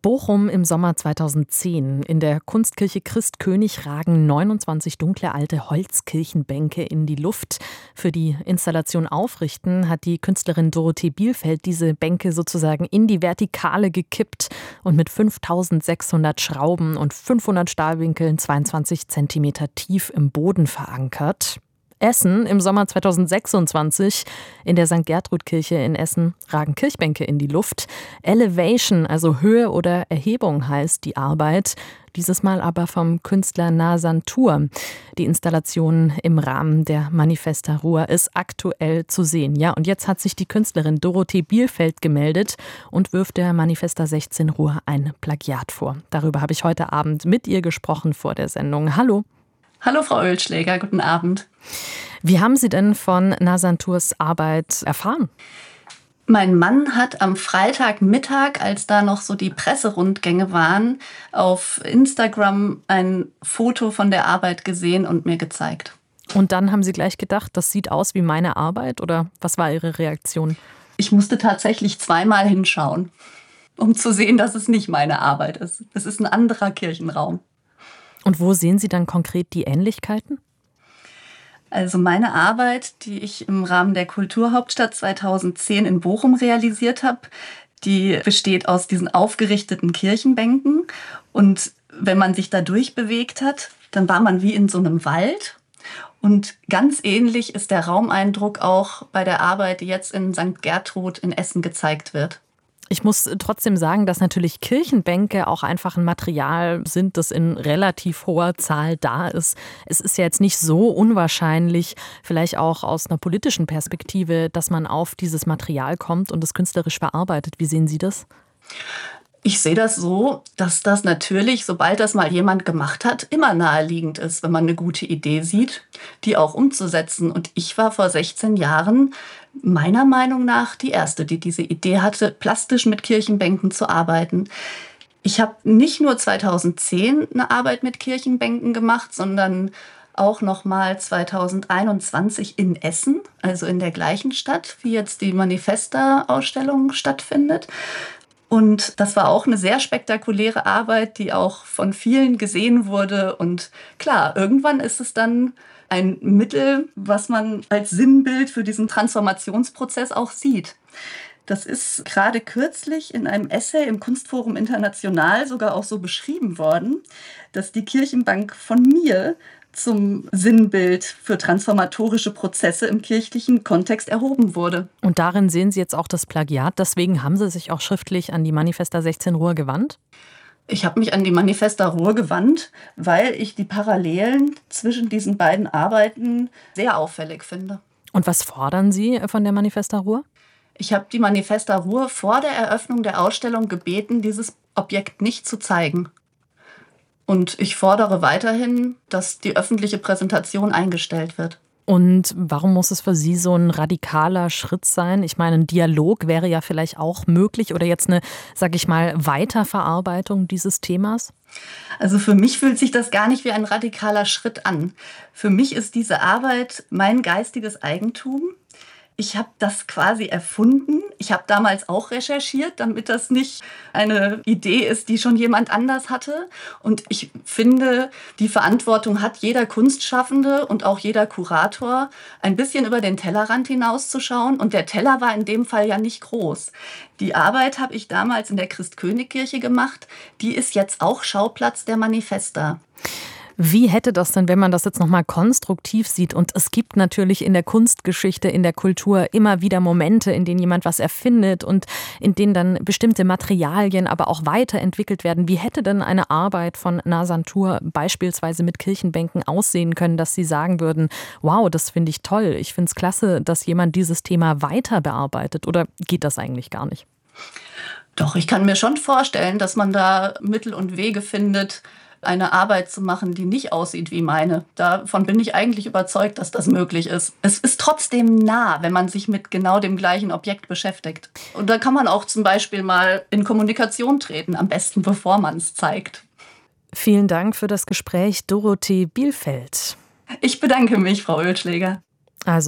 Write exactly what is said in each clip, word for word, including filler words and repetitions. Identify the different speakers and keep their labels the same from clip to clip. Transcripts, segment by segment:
Speaker 1: Bochum im Sommer zweitausendzehn. In der Kunstkirche Christkönig ragen neunundzwanzig dunkle alte Holzkirchenbänke in die Luft. Für die Installation Aufrichten hat die Künstlerin Dorothee Bielfeld diese Bänke sozusagen in die Vertikale gekippt und mit fünftausendsechshundert Schrauben und fünfhundert Stahlwinkeln zweiundzwanzig Zentimeter tief im Boden verankert. Essen im Sommer zweitausendsechsundzwanzig. In der Sankt Gertrud-Kirche in Essen ragen Kirchbänke in die Luft. Elevation, also Höhe oder Erhebung heißt die Arbeit. Dieses Mal aber vom Künstler Nasantur. Die Installation im Rahmen der Manifesta Ruhr ist aktuell zu sehen. Ja, und jetzt hat sich die Künstlerin Dorothee Bielfeld gemeldet und wirft der Manifesta sechzehn Ruhr ein Plagiat vor. Darüber habe ich heute Abend mit ihr gesprochen vor der Sendung. Hallo.
Speaker 2: Hallo Frau Oelschläger, guten Abend.
Speaker 1: Wie haben Sie denn von Nasanturs Arbeit erfahren?
Speaker 2: Mein Mann hat am Freitagmittag, als da noch so die Presserundgänge waren, auf Instagram ein Foto von der Arbeit gesehen und mir gezeigt.
Speaker 1: Und dann haben Sie gleich gedacht, das sieht aus wie meine Arbeit, oder was war Ihre Reaktion?
Speaker 2: Ich musste tatsächlich zweimal hinschauen, um zu sehen, dass es nicht meine Arbeit ist. Es ist ein anderer Kirchenraum.
Speaker 1: Und wo sehen Sie dann konkret die Ähnlichkeiten?
Speaker 2: Also meine Arbeit, die ich im Rahmen der Kulturhauptstadt zweitausendzehn in Bochum realisiert habe, die besteht aus diesen aufgerichteten Kirchenbänken. Und wenn man sich da durchbewegt hat, dann war man wie in so einem Wald. Und ganz ähnlich ist der Raumeindruck auch bei der Arbeit, die jetzt in Sankt Gertrud in Essen gezeigt wird.
Speaker 1: Ich muss trotzdem sagen, dass natürlich Kirchenbänke auch einfach ein Material sind, das in relativ hoher Zahl da ist. Es ist ja jetzt nicht so unwahrscheinlich, vielleicht auch aus einer politischen Perspektive, dass man auf dieses Material kommt und es künstlerisch verarbeitet. Wie sehen Sie das?
Speaker 2: Ich sehe das so, dass das natürlich, sobald das mal jemand gemacht hat, immer naheliegend ist, wenn man eine gute Idee sieht, die auch umzusetzen. Und ich war vor sechzehn Jahren meiner Meinung nach die Erste, die diese Idee hatte, plastisch mit Kirchenbänken zu arbeiten. Ich habe nicht nur zweitausendzehn eine Arbeit mit Kirchenbänken gemacht, sondern auch noch mal zweitausendeinundzwanzig in Essen, also in der gleichen Stadt, wie jetzt die Manifesta-Ausstellung stattfindet. Und das war auch eine sehr spektakuläre Arbeit, die auch von vielen gesehen wurde. Und klar, irgendwann ist es dann ein Mittel, was man als Sinnbild für diesen Transformationsprozess auch sieht. Das ist gerade kürzlich in einem Essay im Kunstforum International sogar auch so beschrieben worden, dass die Kirchenbank von mir zum Sinnbild für transformatorische Prozesse im kirchlichen Kontext erhoben wurde.
Speaker 1: Und darin sehen Sie jetzt auch das Plagiat. Deswegen haben Sie sich auch schriftlich an die Manifesta sechzehn Ruhr gewandt?
Speaker 2: Ich habe mich an die Manifesta Ruhr gewandt, weil ich die Parallelen zwischen diesen beiden Arbeiten sehr auffällig finde.
Speaker 1: Und was fordern Sie von der Manifesta Ruhr?
Speaker 2: Ich habe die Manifesta Ruhr vor der Eröffnung der Ausstellung gebeten, dieses Objekt nicht zu zeigen. Und ich fordere weiterhin, dass die öffentliche Präsentation eingestellt wird.
Speaker 1: Und warum muss es für Sie so ein radikaler Schritt sein? Ich meine, ein Dialog wäre ja vielleicht auch möglich oder jetzt eine, sag ich mal, Weiterverarbeitung dieses Themas?
Speaker 2: Also für mich fühlt sich das gar nicht wie ein radikaler Schritt an. Für mich ist diese Arbeit mein geistiges Eigentum. Ich habe das quasi erfunden. Ich habe damals auch recherchiert, damit das nicht eine Idee ist, die schon jemand anders hatte. Und ich finde, die Verantwortung hat jeder Kunstschaffende und auch jeder Kurator, ein bisschen über den Tellerrand hinauszuschauen. Und der Teller war in dem Fall ja nicht groß. Die Arbeit habe ich damals in der Christkönigkirche gemacht. Die ist jetzt auch Schauplatz der Manifesta.
Speaker 1: Wie hätte das denn, wenn man das jetzt nochmal konstruktiv sieht? Und es gibt natürlich in der Kunstgeschichte, in der Kultur immer wieder Momente, in denen jemand was erfindet und in denen dann bestimmte Materialien aber auch weiterentwickelt werden. Wie hätte denn eine Arbeit von Nasantur beispielsweise mit Kirchenbänken aussehen können, dass Sie sagen würden, wow, das finde ich toll, ich finde es klasse, dass jemand dieses Thema weiter bearbeitet? Oder geht das eigentlich gar nicht?
Speaker 2: Doch, ich kann mir schon vorstellen, dass man da Mittel und Wege findet, eine Arbeit zu machen, die nicht aussieht wie meine. Davon bin ich eigentlich überzeugt, dass das möglich ist. Es ist trotzdem nah, wenn man sich mit genau dem gleichen Objekt beschäftigt. Und da kann man auch zum Beispiel mal in Kommunikation treten, am besten bevor man es zeigt.
Speaker 1: Vielen Dank für das Gespräch, Dorothee Bielfeld.
Speaker 2: Ich bedanke mich, Frau Oelschläger.
Speaker 1: Also,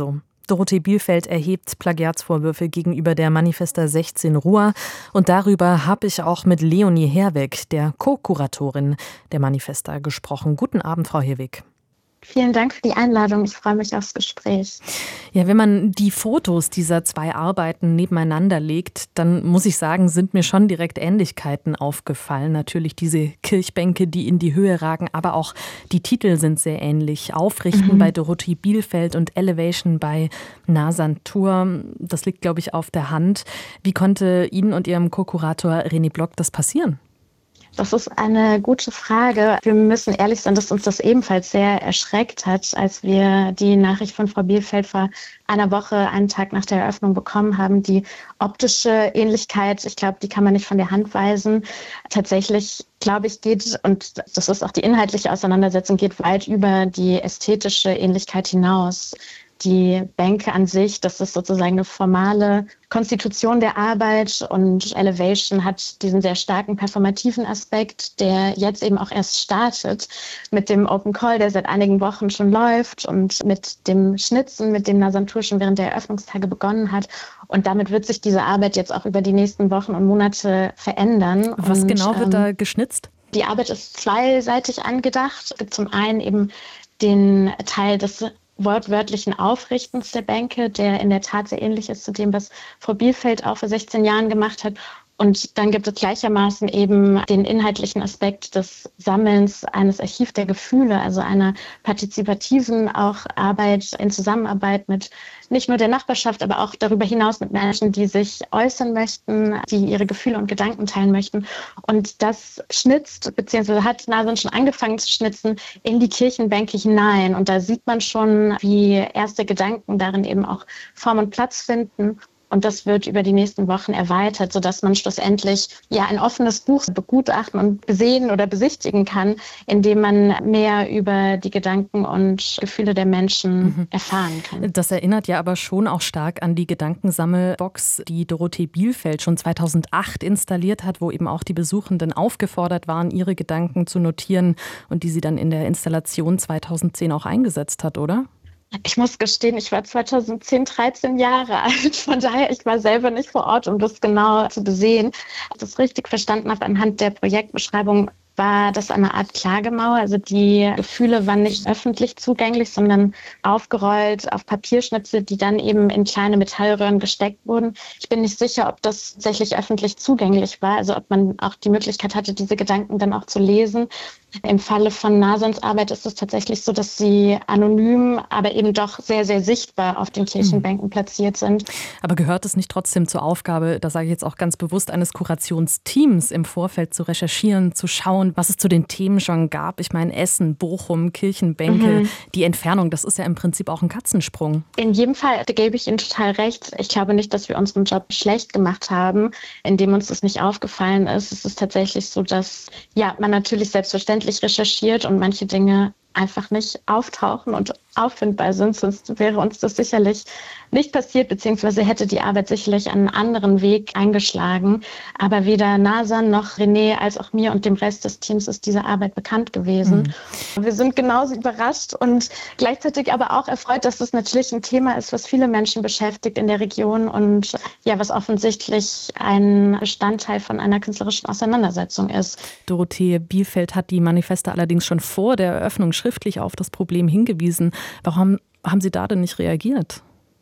Speaker 1: Dorothee Bielfeld erhebt Plagiatsvorwürfe gegenüber der Manifesta sechzehn Ruhr. Und darüber habe ich auch mit Leonie Herwegh, der Co-Kuratorin der Manifesta, gesprochen. Guten Abend, Frau Herwegh.
Speaker 3: Vielen Dank für die Einladung. Ich freue mich aufs Gespräch.
Speaker 1: Ja, wenn man die Fotos dieser zwei Arbeiten nebeneinander legt, dann muss ich sagen, sind mir schon direkt Ähnlichkeiten aufgefallen. Natürlich diese Kirchbänke, die in die Höhe ragen, aber auch die Titel sind sehr ähnlich. Aufrichten mhm. bei Dorothee Bielfeld und Elevation bei Nazan Tur. Das liegt, glaube ich, auf der Hand. Wie konnte Ihnen und Ihrem Co-Kurator René Block das passieren?
Speaker 3: Das ist eine gute Frage. Wir müssen ehrlich sein, dass uns das ebenfalls sehr erschreckt hat, als wir die Nachricht von Frau Bielfeld vor einer Woche, einen Tag nach der Eröffnung bekommen haben. Die optische Ähnlichkeit, ich glaube, die kann man nicht von der Hand weisen. Tatsächlich, glaube ich, geht, und das ist auch die inhaltliche Auseinandersetzung, geht weit über die ästhetische Ähnlichkeit hinaus. Die Bänke an sich, das ist sozusagen eine formale Konstitution der Arbeit, und Elevation hat diesen sehr starken performativen Aspekt, der jetzt eben auch erst startet mit dem Open Call, der seit einigen Wochen schon läuft, und mit dem Schnitzen, mit dem Nazan Tur schon während der Eröffnungstage begonnen hat. Und damit wird sich diese Arbeit jetzt auch über die nächsten Wochen und Monate verändern.
Speaker 1: Was
Speaker 3: und,
Speaker 1: genau wird
Speaker 3: ähm,
Speaker 1: da geschnitzt?
Speaker 3: Die Arbeit ist zweiseitig angedacht. Es gibt zum einen eben den Teil des wortwörtlichen Aufrichtens der Bänke, der in der Tat sehr ähnlich ist zu dem, was Frau Bielfeld auch vor sechzehn Jahren gemacht hat. Und dann gibt es gleichermaßen eben den inhaltlichen Aspekt des Sammelns eines Archiv der Gefühle, also einer partizipativen auch Arbeit in Zusammenarbeit mit nicht nur der Nachbarschaft, aber auch darüber hinaus mit Menschen, die sich äußern möchten, die ihre Gefühle und Gedanken teilen möchten. Und das schnitzt, beziehungsweise hat Nazan schon angefangen zu schnitzen, in die Kirchenbänke hinein. Und da sieht man schon, wie erste Gedanken darin eben auch Form und Platz finden. Und das wird über die nächsten Wochen erweitert, sodass man schlussendlich ja ein offenes Buch begutachten und besehen oder besichtigen kann, indem man mehr über die Gedanken und Gefühle der Menschen mhm. erfahren kann.
Speaker 1: Das erinnert ja aber schon auch stark an die Gedankensammelbox, die Dorothee Bielfeld schon zweitausendacht installiert hat, wo eben auch die Besuchenden aufgefordert waren, ihre Gedanken zu notieren, und die sie dann in der Installation zweitausendzehn auch eingesetzt hat, oder?
Speaker 3: Ich muss gestehen, ich war zweitausendzehn dreizehn Jahre alt. Von daher, ich war selber nicht vor Ort, um das genau zu besehen. Als ich das richtig verstanden habe anhand der Projektbeschreibung, war das eine Art Klagemauer. Also die Gefühle waren nicht öffentlich zugänglich, sondern aufgerollt auf Papierschnipsel, die dann eben in kleine Metallröhren gesteckt wurden. Ich bin nicht sicher, ob das tatsächlich öffentlich zugänglich war, also ob man auch die Möglichkeit hatte, diese Gedanken dann auch zu lesen. Im Falle von Nazans Arbeit ist es tatsächlich so, dass sie anonym, aber eben doch sehr, sehr sichtbar auf den Kirchenbänken platziert sind.
Speaker 1: Aber gehört es nicht trotzdem zur Aufgabe, da sage ich jetzt auch ganz bewusst, eines Kurationsteams im Vorfeld zu recherchieren, zu schauen, was es zu den Themen schon gab? Ich meine, Essen, Bochum, Kirchenbänke, mhm. die Entfernung, das ist ja im Prinzip auch ein Katzensprung.
Speaker 3: In jedem Fall, da gebe ich Ihnen total recht. Ich glaube nicht, dass wir unseren Job schlecht gemacht haben, indem uns das nicht aufgefallen ist. Es ist tatsächlich so, dass ja, man natürlich selbstverständlich recherchiert und manche Dinge einfach nicht auftauchen und auffindbar sind, sonst wäre uns das sicherlich nicht passiert, beziehungsweise hätte die Arbeit sicherlich einen anderen Weg eingeschlagen. Aber weder Nazan noch René als auch mir und dem Rest des Teams ist diese Arbeit bekannt gewesen. Mhm. Wir sind genauso überrascht und gleichzeitig aber auch erfreut, dass das natürlich ein Thema ist, was viele Menschen beschäftigt in der Region und ja, was offensichtlich ein Bestandteil von einer künstlerischen Auseinandersetzung ist.
Speaker 1: Dorothee Bielfeld hat die Manifesta allerdings schon vor der Eröffnung schriftlich auf das Problem hingewiesen. Warum haben Sie da denn nicht reagiert?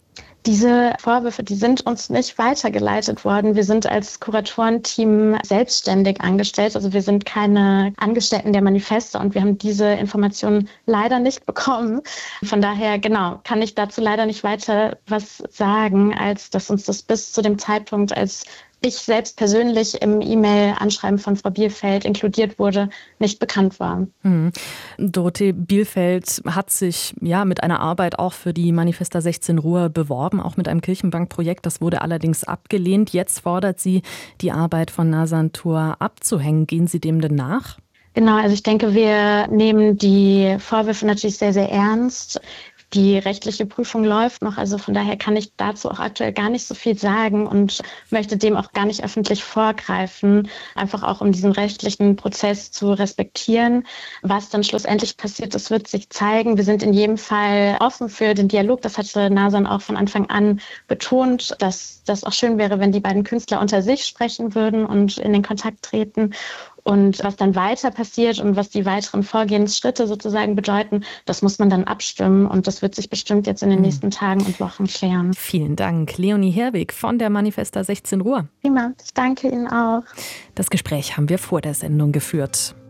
Speaker 3: Diese Vorwürfe, die sind uns nicht weitergeleitet worden. Wir sind als Kuratorenteam selbstständig angestellt. Also wir sind keine Angestellten der Manifesta und wir haben diese Informationen leider nicht bekommen. Von daher, genau, kann ich dazu leider nicht weiter was sagen, als dass uns das bis zu dem Zeitpunkt, als ich selbst persönlich im E-Mail-Anschreiben von Frau Bielfeld inkludiert wurde, nicht bekannt war.
Speaker 1: Hm. Dorothee Bielfeld hat sich ja mit einer Arbeit auch für die Manifesta sechzehn Ruhr beworben, auch mit einem Kirchenbankprojekt. Das wurde allerdings abgelehnt. Jetzt fordert sie, die Arbeit von Nazan Tur abzuhängen. Gehen Sie dem denn nach?
Speaker 3: Genau, also ich denke, wir nehmen die Vorwürfe natürlich sehr, sehr ernst. Die rechtliche Prüfung läuft noch, also von daher kann ich dazu auch aktuell gar nicht so viel sagen und möchte dem auch gar nicht öffentlich vorgreifen, einfach auch um diesen rechtlichen Prozess zu respektieren. Was dann schlussendlich passiert, das wird sich zeigen. Wir sind in jedem Fall offen für den Dialog. Das hatte Nazan auch von Anfang an betont, dass das auch schön wäre, wenn die beiden Künstler unter sich sprechen würden und in den Kontakt treten. Und was dann weiter passiert und was die weiteren Vorgehensschritte sozusagen bedeuten, das muss man dann abstimmen. Und das wird sich bestimmt jetzt in den nächsten Tagen und Wochen klären.
Speaker 1: Vielen Dank, Leonie Herwig von der Manifesta sechzehn Uhr.
Speaker 3: Prima, ich danke Ihnen auch.
Speaker 1: Das Gespräch haben wir vor der Sendung geführt.